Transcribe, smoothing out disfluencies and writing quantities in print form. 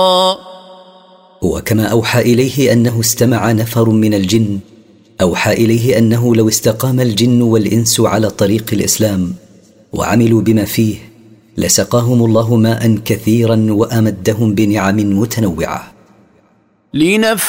وكما أوحى إليه أنه استمع نفر من الجن، أوحى إليه أنه لو استقام الجن والإنس على طريق الإسلام وعملوا بما فيه لسقاهم الله ماء كثيرا وأمدهم بنعم متنوعة.